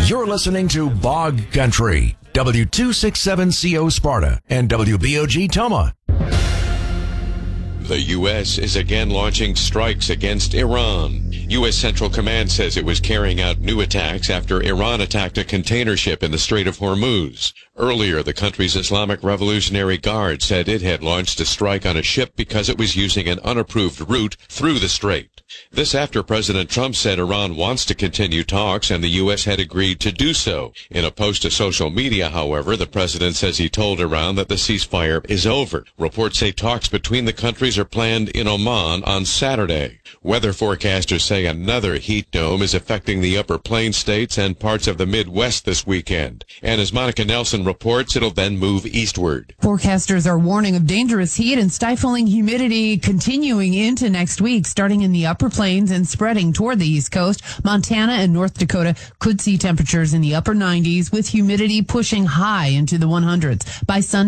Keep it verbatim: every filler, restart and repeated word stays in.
You're listening to Bog Country, W two sixty-seven C O Sparta and W B O G Toma. The U S is again launching strikes against Iran. U S Central Command says it was carrying out new attacks after Iran attacked a container ship in the Strait of Hormuz. Earlier, the country's Islamic Revolutionary Guard said it had launched a strike on a ship because it was using an unapproved route through the strait. This after President Trump said Iran wants to continue talks and the U S had agreed to do so. In a post to social media, however, the president says he told Iran that the ceasefire is over. Reports say talks between the countries are planned in Oman on Saturday. Weather forecasters say another heat dome is affecting the upper plains states and parts of the Midwest this weekend. And as Monica Nelson reports, it'll then move eastward. Forecasters are warning of dangerous heat and stifling humidity continuing into next week, starting in the upper plains and spreading toward the East Coast. Montana and North Dakota could see temperatures in the upper nineties with humidity pushing high into the hundreds. By Sunday,